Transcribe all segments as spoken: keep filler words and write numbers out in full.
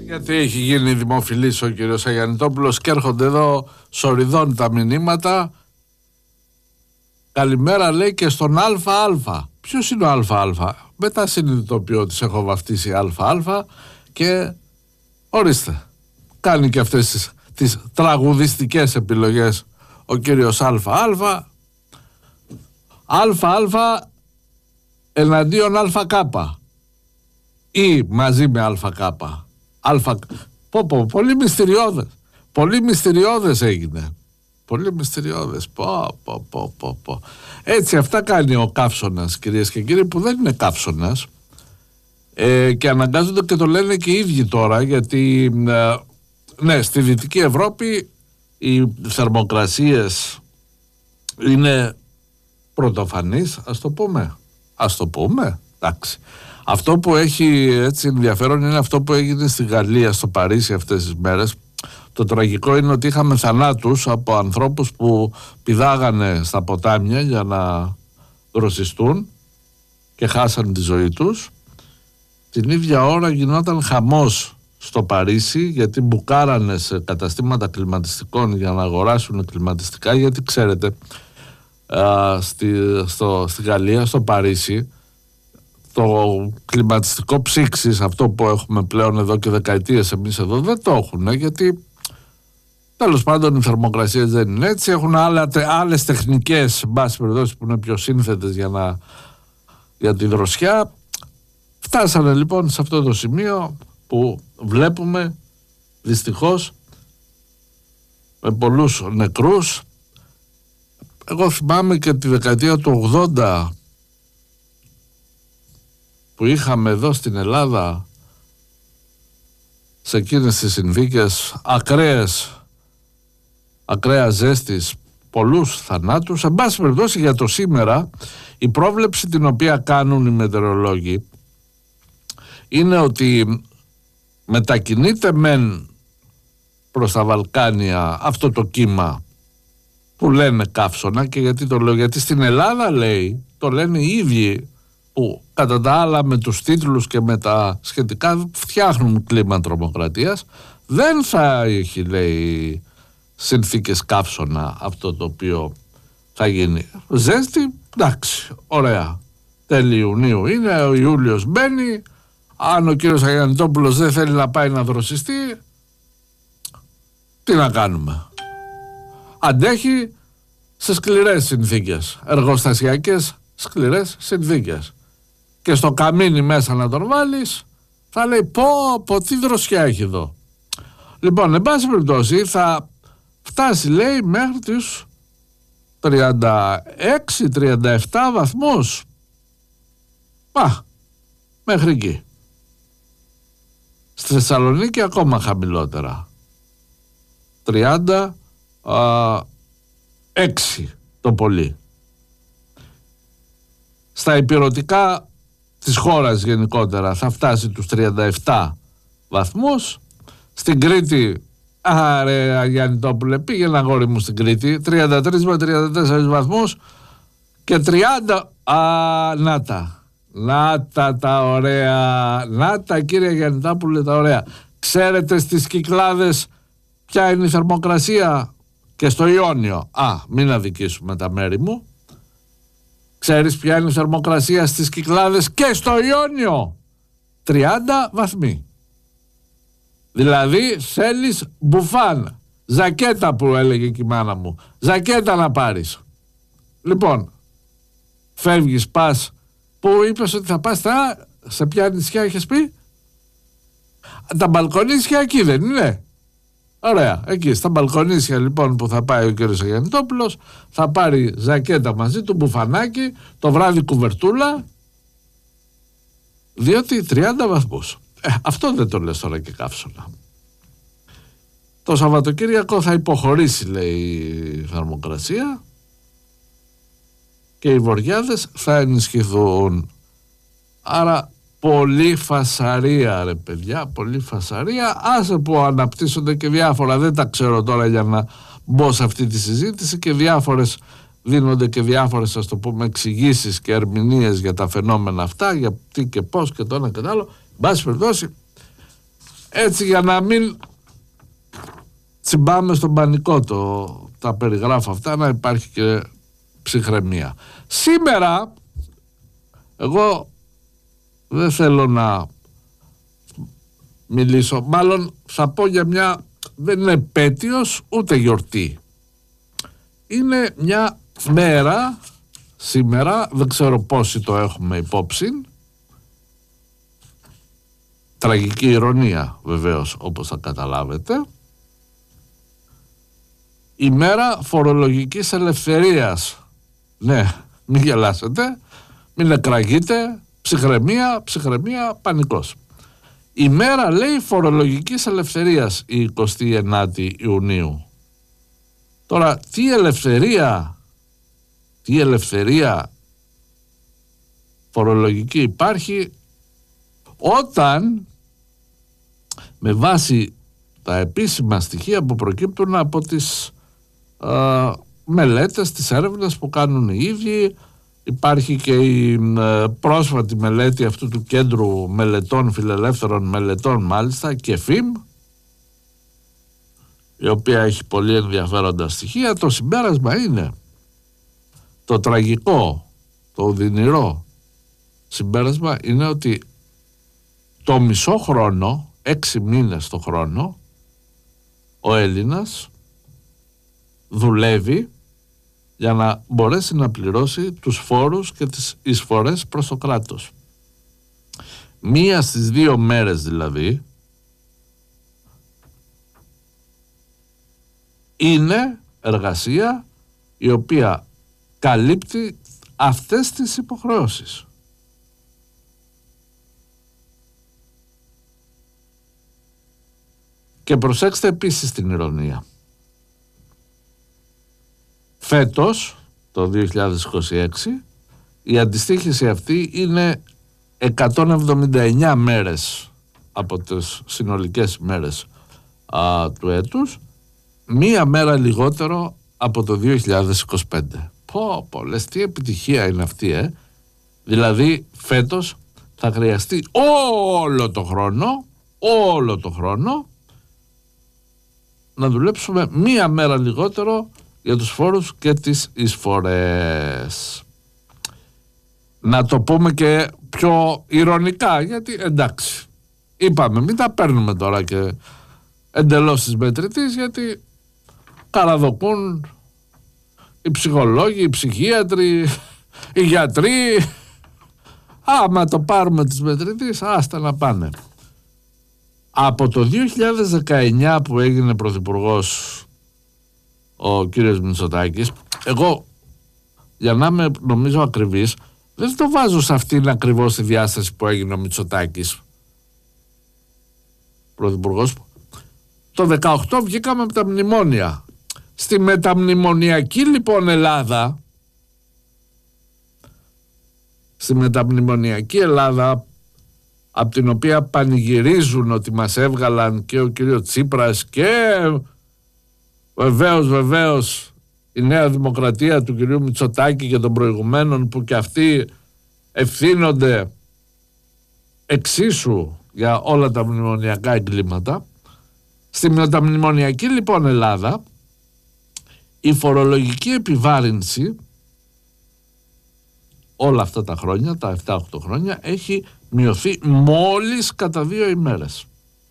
Γιατί έχει γίνει δημοφιλής ο κύριος Αγιαννητόπουλος και έρχονται εδώ σοριδών τα μηνύματα. Καλημέρα, λέει, και στον ΑΑ. Ποιος είναι ο ΑΑ? Μετά συνειδητοποιώ ότι σε έχω βαφτίσει ΑΑ και ορίστε, κάνει και αυτές τις, τις τραγουδιστικές επιλογές ο κύριος ΑΑ. ΑΑ εναντίον ΑΚ ή μαζί με ΑΚ. Αλφα... Πω, πω, πολύ μυστηριώδες. Πολύ μυστηριώδες έγινε. Πολύ μυστηριώδες. Πω, πω, πω, πω, πω. Έτσι αυτά κάνει ο καύσωνας, κυρίες και κύριοι, που δεν είναι καύσωνας. Ε, και αναγκάζονται και το λένε και οι ίδιοι τώρα, γιατί ε, ναι, στη Δυτική Ευρώπη οι θερμοκρασίες είναι πρωτοφανείς, ας το πούμε. Ας το πούμε, εντάξει. Αυτό που έχει έτσι ενδιαφέρον είναι αυτό που έγινε στη Γαλλία, στο Παρίσι αυτές τις μέρες. Το τραγικό είναι ότι είχαμε θανάτους από ανθρώπους που πηδάγανε στα ποτάμια για να δροσιστούν και χάσαν τη ζωή τους. Την ίδια ώρα γινόταν χαμός στο Παρίσι, γιατί μπουκάρανε σε καταστήματα κλιματιστικών για να αγοράσουν κλιματιστικά, γιατί ξέρετε α, στη, στο, στη Γαλλία, στο Παρίσι, το κλιματιστικό ψήξης, αυτό που έχουμε πλέον εδώ και δεκαετίες εμείς εδώ, δεν το έχουν, γιατί τέλος πάντων οι θερμοκρασίες δεν είναι έτσι, έχουν άλλα, άλλες τεχνικές, εν πάση περιπτώσει, που είναι πιο σύνθετες για, να, για τη δροσιά. Φτάσανε λοιπόν σε αυτό το σημείο που βλέπουμε δυστυχώς με πολλούς νεκρούς. Εγώ θυμάμαι και τη δεκαετία του ογδόντα που είχαμε εδώ στην Ελλάδα σε εκείνες τις συνθήκες ακραίες, ακραία ζέστης, πολλούς θανάτους. Εν πάση περιπτώσει, για το σήμερα η πρόβλεψη την οποία κάνουν οι μετεωρολόγοι είναι ότι μετακινείται μεν προς τα Βαλκάνια αυτό το κύμα που λένε καύσωνα. Και γιατί το λέω? Γιατί στην Ελλάδα, λέει, το λένε οι ίδιοι που κατά τα άλλα με τους τίτλους και με τα σχετικά φτιάχνουν κλίμα τρομοκρατίας. Δεν θα έχει, λέει, συνθήκες καύσωνα αυτό το οποίο θα γίνει. Ζέστη, εντάξει, ωραία, τέλη Ιουνίου είναι, ο Ιούλιος μπαίνει. Αν ο κύριος Αγιαννητόπουλος δεν θέλει να πάει να δροσιστεί, τι να κάνουμε? Αντέχει σε σκληρές συνθήκες, εργοστασιακές σκληρές συνθήκες. Και στο καμίνι μέσα να τον βάλεις, θα λέει πω πω τι δροσιά έχει εδώ. Λοιπόν, εν πάση περιπτώσει θα φτάσει, λέει, μέχρι τους τριάντα έξι τριάντα επτά βαθμούς. Πα, μέχρι εκεί. Στη Θεσσαλονίκη ακόμα χαμηλότερα, τριάντα έξι το πολύ. Στα ηπειρωτικά της χώρας γενικότερα θα φτάσει τους τριάντα επτά βαθμούς. Στην Κρήτη, άρε Αγιαννητόπουλε, πήγαινε αγόρι μου στην Κρήτη, τριάντα τρεις με τριάντα τέσσερις βαθμούς και τριάντα, α, να τα. Να τα τα ωραία, να τα κύριε Αγιαννητόπουλε τα ωραία. Ξέρετε στις Κυκλάδες ποια είναι η θερμοκρασία? Και στο Ιόνιο, α, μην αδικήσουμε τα μέρη μου. Ξέρεις ποια είναι η θερμοκρασία στις Κυκλάδες και στο Ιόνιο? τριάντα βαθμοί. Δηλαδή θέλεις μπουφάν, ζακέτα που έλεγε και η μάνα μου, ζακέτα να πάρεις. Λοιπόν, φεύγεις, πας. Πού είπες ότι θα πας? Τα, σε ποια νησιά είχες πει? Τα μπαλκονίσια εκεί δεν είναι? Ωραία, εκεί στα μπαλκονίσια λοιπόν που θα πάει ο κύριος Αγιαννητόπουλος, θα πάρει ζακέτα μαζί του, μπουφανάκι, το βράδυ κουβερτούλα, διότι τριάντα βαθμούς. Ε, αυτό δεν το λες τώρα και καύσωνα. Το Σαββατοκύριακο θα υποχωρήσει, λέει, η θερμοκρασία και οι βοριάδες θα ενισχυθούν. Άρα πολύ φασαρία, ρε παιδιά, πολύ φασαρία. Άσε που αναπτύσσονται και διάφορα, δεν τα ξέρω τώρα για να μπω σε αυτή τη συζήτηση, και διάφορες δίνονται και διάφορες, ας το πούμε, εξηγήσεις και ερμηνείες για τα φαινόμενα αυτά, για τι και πώς και το ένα και το άλλο. Εν πάση περιπτώσει, Έτσι για να μην τσιμπάμε στον πανικό το, τα περιγράφω αυτά, να υπάρχει και ψυχραιμία. Σήμερα εγώ δεν θέλω να μιλήσω, μάλλον θα πω για μια, δεν είναι επέτειος ούτε γιορτή, είναι μια μέρα σήμερα, δεν ξέρω πόσοι το έχουμε υπόψη, τραγική ηρωνία βεβαίως όπως θα καταλάβετε, η μέρα φορολογικής ελευθερίας. Ναι, μην γελάσετε, μην εκραγείτε, ψυχραιμία, ψυχραιμία, πανικός. Η μέρα λέει φορολογικής ελευθερίας η εικοστή ενάτη Ιουνίου. Τώρα τι ελευθερία, τι ελευθερία φορολογική υπάρχει όταν με βάση τα επίσημα στοιχεία που προκύπτουν από τις α, μελέτες, τις έρευνες που κάνουν οι ίδιοι. Υπάρχει και η ε, πρόσφατη μελέτη αυτού του κέντρου μελετών, φιλελεύθερων μελετών μάλιστα, και ΦΙΜ, η οποία έχει πολύ ενδιαφέροντα στοιχεία. Το συμπέρασμα είναι, το τραγικό, το οδυνηρό συμπέρασμα είναι ότι το μισό χρόνο, έξι μήνες το χρόνο, ο Έλληνας δουλεύει για να μπορέσει να πληρώσει τους φόρους και τις εισφορές προς το κράτος. Μία στις δύο μέρες δηλαδή είναι εργασία η οποία καλύπτει αυτές τις υποχρεώσεις. Και προσέξτε επίσης την ηρωνία. Φέτος, το δύο χιλιάδες είκοσι έξι, η αντιστοίχηση αυτή είναι εκατόν εβδομήντα εννιά μέρες από τις συνολικές μέρες α, του έτους, μία μέρα λιγότερο από το δύο χιλιάδες είκοσι πέντε. Πω, πω, λες, τι επιτυχία είναι αυτή, ε! Δηλαδή, φέτος θα χρειαστεί όλο το χρόνο, όλο το χρόνο, να δουλέψουμε μία μέρα λιγότερο για τους φόρους και τις εισφορές. Να το πούμε και πιο ηρωνικά, γιατί εντάξει, είπαμε μην τα παίρνουμε τώρα και εντελώς της μετρητής, γιατί καραδοκούν οι ψυχολόγοι, οι ψυχίατροι, οι γιατροί. Άμα το πάρουμε της μετρητής, άστα να πάνε. Από το δύο χιλιάδες δεκαεννιά που έγινε πρωθυπουργός ο κύριος Μητσοτάκης, εγώ για να είμαι νομίζω ακριβής, δεν το βάζω σε αυτήν ακριβώς τη διάσταση που έγινε ο Μητσοτάκης πρωθυπουργός. Το δεκαοκτώ βγήκαμε από τα μνημόνια. Στη μεταμνημονιακή λοιπόν Ελλάδα, στη μεταμνημονιακή Ελλάδα, από την οποία πανηγυρίζουν ότι μας έβγαλαν και ο κύριος Τσίπρας και βεβαίως βεβαίως η Νέα Δημοκρατία του κυρίου Μητσοτάκη και των προηγουμένων, που και αυτοί ευθύνονται εξίσου για όλα τα μνημονιακά εγκλήματα. Στη μεταμνημονιακή λοιπόν Ελλάδα η φορολογική επιβάρυνση όλα αυτά τα χρόνια, τα επτά οχτώ χρόνια, έχει μειωθεί μόλις κατά δύο ημέρες.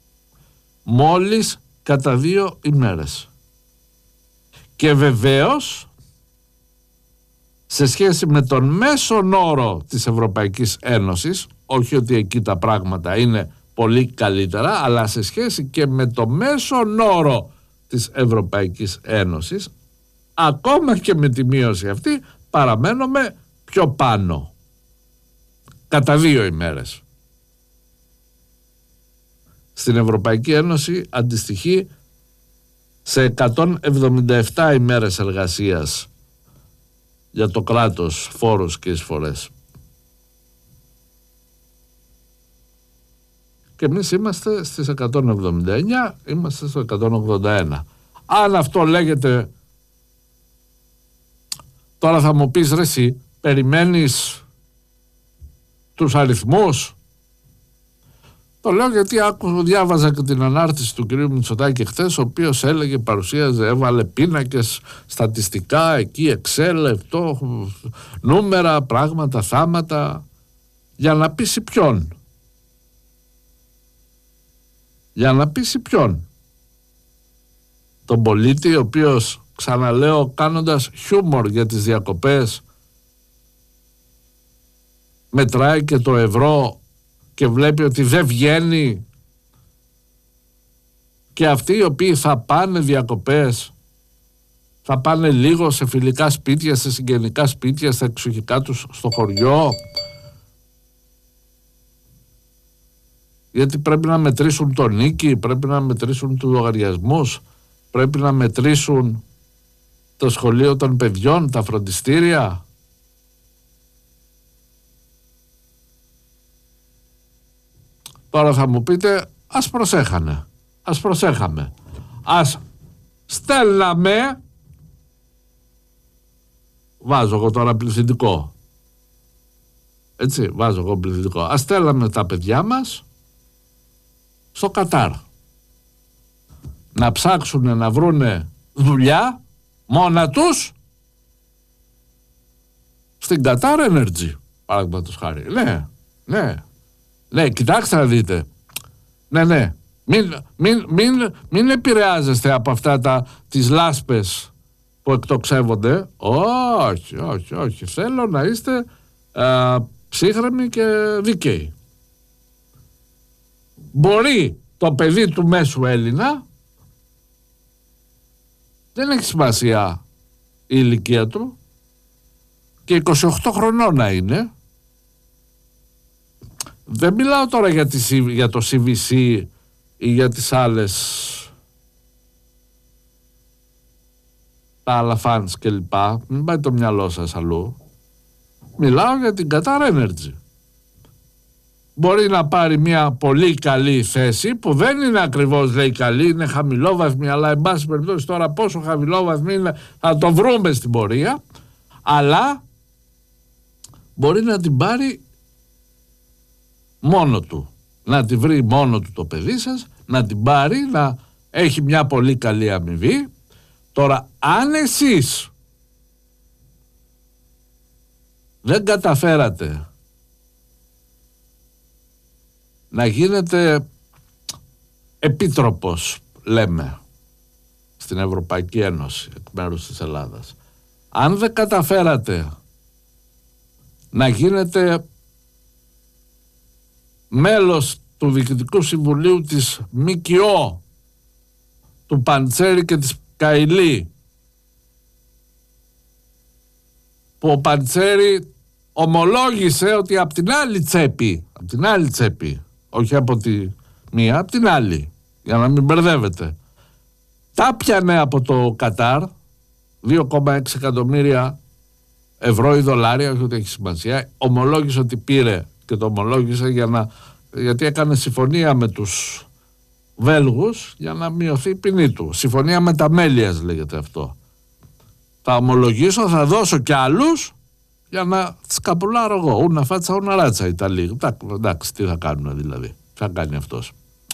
Μόλις κατά δύο ημέρες. Και βεβαίως σε σχέση με τον μέσον όρο της Ευρωπαϊκής Ένωσης, όχι ότι εκεί τα πράγματα είναι πολύ καλύτερα, αλλά σε σχέση και με το μέσον όρο της Ευρωπαϊκής Ένωσης, ακόμα και με τη μείωση αυτή παραμένουμε πιο πάνω. Κατά δύο ημέρες. Στην Ευρωπαϊκή Ένωση αντιστοιχεί σε εκατόν εβδομήντα επτά ημέρες εργασίας για το κράτος, φόρους και εισφορές. Και εμείς είμαστε στις εκατόν εβδομήντα εννιά, είμαστε στο εκατόν ογδόντα ένα. Αν αυτό λέγεται, τώρα θα μου πεις ρε εσύ, περιμένεις τους αριθμούς? Το λέω γιατί άκου, διάβαζα και την ανάρτηση του κ. Μητσοτάκη χθες, ο οποίος έλεγε, παρουσίαζε, έβαλε πίνακες στατιστικά εκεί, Excel, αυτό, νούμερα, πράγματα, θάματα, για να πείσει ποιον. Για να πείσει ποιον. Τον πολίτη, ο οποίος, ξαναλέω, κάνοντας χιούμορ για τις διακοπές, μετράει και το ευρώ και βλέπει ότι δεν βγαίνει, και αυτοί οι οποίοι θα πάνε διακοπές θα πάνε λίγο σε φιλικά σπίτια, σε συγγενικά σπίτια, στα εξοχικά τους στο χωριό, γιατί πρέπει να μετρήσουν τον νίκη, πρέπει να μετρήσουν τους λογαριασμούς, πρέπει να μετρήσουν το σχολείο των παιδιών, τα φροντιστήρια. Τώρα θα μου πείτε, ας προσέχανε, ας προσέχαμε, ας στέλναμε, βάζω εγώ τώρα πληθυντικό, έτσι, βάζω εγώ πληθυντικό, ας στέλναμε τα παιδιά μας στο Κατάρ να ψάξουν να βρούνε δουλειά μόνα τους στην Qatar Energy, παραδείγματος χάρη. Ναι, ναι, ναι, κοιτάξτε να δείτε. Ναι, ναι, μην, μην, μην, μην επηρεάζεστε από αυτά τα, τις λάσπες που εκτοξεύονται. Όχι, όχι, όχι. Θέλω να είστε α, ψύχρεμοι και δίκαιοι. Μπορεί το παιδί του μέσου Έλληνα, δεν έχει σημασία η ηλικία του, και είκοσι οκτώ χρονών να είναι. Δεν μιλάω τώρα για, τη, για το σι βι σι ή για τις άλλες, τα άλλα φανς και λοιπά. Μην πάει το μυαλό σας αλλού. Μιλάω για την Qatar Energy. Μπορεί να πάρει μια πολύ καλή θέση, που δεν είναι ακριβώς, λέει, καλή, είναι χαμηλόβαθμη, αλλά εν πάση περιπτώσει τώρα πόσο χαμηλόβαθμη είναι θα το βρούμε στην πορεία, αλλά μπορεί να την πάρει μόνο του, να τη βρει μόνο του το παιδί σας, να την πάρει, να έχει μια πολύ καλή αμοιβή. Τώρα, αν εσείς δεν καταφέρατε να γίνετε επίτροπος, λέμε, στην Ευρωπαϊκή Ένωση εκ μέρους της Ελλάδας, αν δεν καταφέρατε να γίνετε μέλος του Διοικητικού Συμβουλίου της ΜΚΟ, του Παντσέρη και της Καηλή, που ο Παντσέρη ομολόγησε ότι από την άλλη τσέπη, από την άλλη τσέπη, όχι από τη μία, από την άλλη, για να μην μπερδεύετε, τα πιανε από το Κατάρ, δύο κόμμα έξι εκατομμύρια ευρώ ή δολάρια, όχι ότι έχει σημασία, ομολόγησε ότι πήρε, και το ομολόγησε για να, γιατί έκανε συμφωνία με τους Βέλγους για να μειωθεί η ποινή του. Συμφωνία μεταμέλειας λέγεται αυτό. Θα ομολογήσω, θα δώσω κι άλλους για να σκαπουλάρω εγώ. Ούνα φάτσα, ούνα ράτσα Ιταλία. Εντάξει, τι θα κάνουν δηλαδή. Τι θα κάνει αυτός.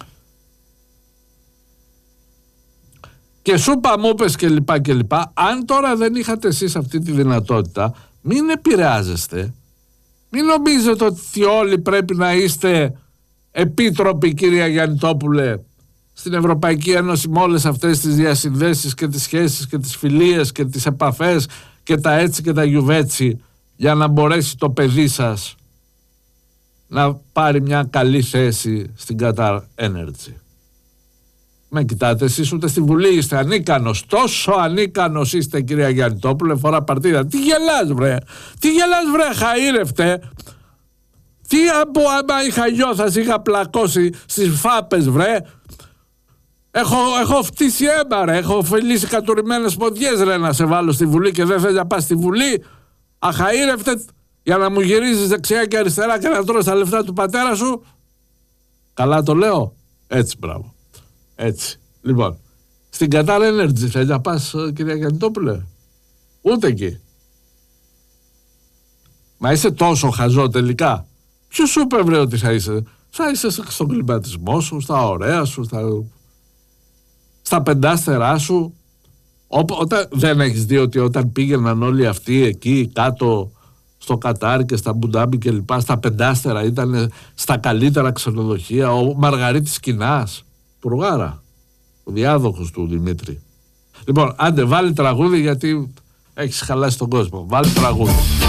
Και σούπα μου πες και λοιπά και λοιπά. Αν τώρα δεν είχατε εσείς αυτή τη δυνατότητα, μην επηρεάζεστε. Μην νομίζετε ότι όλοι πρέπει να είστε επίτροποι, κυρία Γιαννητόπουλε, στην Ευρωπαϊκή Ένωση, με όλες αυτές τις διασυνδέσεις και τις σχέσεις και τις φιλίες και τις επαφές και τα έτσι και τα γιουβέτσι, για να μπορέσει το παιδί σας να πάρει μια καλή θέση στην Qatar Energy. Με κοιτάτε, εσείς ούτε στη Βουλή είστε ανίκανος. Τόσο ανίκανος είστε, κυρία Γιαννητόπουλε, φορά παρτίδα. Τι γελάς βρε, τι γελάς βρε χαΐρευτε. Τι από άμα είχα γιο θα είχα πλακώσει στις φάπες βρε. Έχω, έχω φτύσει αίμα ρε, έχω φιλήσει κατουρημένες ποδιές ρε, να σε βάλω στη Βουλή και δεν θέλει να πας στη Βουλή. Αχαΐρευτε, για να μου γυρίζεις δεξιά και αριστερά και να τρως τα λεφτά του πατέρα σου. Καλά το λέω. Έτσι, μπράβο. Έτσι. Λοιπόν, στην Qatar Energy θέλει να πας, κυρία Γιαννητόπουλε? Ούτε εκεί. Μα είσαι τόσο χαζό τελικά. Ποιος σου είπε βρε ότι θα είσαι? Θα είσαι στον κλιματισμό σου, στα ωραία σου, στα, στα πεντάστερά σου. Ό, όταν, δεν έχεις δει ότι όταν πήγαιναν όλοι αυτοί εκεί κάτω στο Κατάρ και στα Μπουντάμπι και λοιπά, στα πεντάστερα ήταν στα καλύτερα ξενοδοχεία, ο Μαργαρίτης Κινάς, Πουργάρα, ο διάδοχος του Δημήτρη. Λοιπόν, άντε βάλει τραγούδι γιατί έχεις χαλάσει τον κόσμο. Βάλει τραγούδι.